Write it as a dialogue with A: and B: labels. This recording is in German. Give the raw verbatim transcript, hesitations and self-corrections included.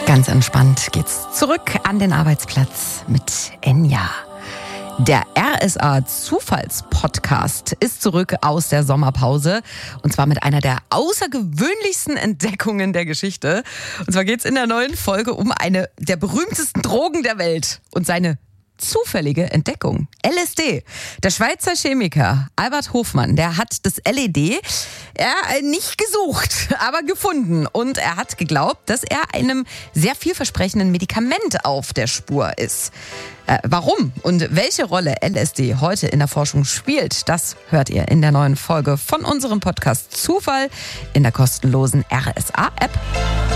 A: Ganz entspannt geht's zurück an den Arbeitsplatz mit Enya. Der R S A-Zufallspodcast ist zurück aus der Sommerpause und zwar mit einer der außergewöhnlichsten Entdeckungen der Geschichte. Und zwar geht's in der neuen Folge um eine der berühmtesten Drogen der Welt und seine zufällige Entdeckung. L S D. Der Schweizer Chemiker Albert Hofmann, der hat das L S D ja, nicht gesucht, aber gefunden. Und er hat geglaubt, dass er einem sehr vielversprechenden Medikament auf der Spur ist. Äh, warum und welche Rolle L S D heute in der Forschung spielt, das hört ihr in der neuen Folge von unserem Podcast Zufall in der kostenlosen R S A-App.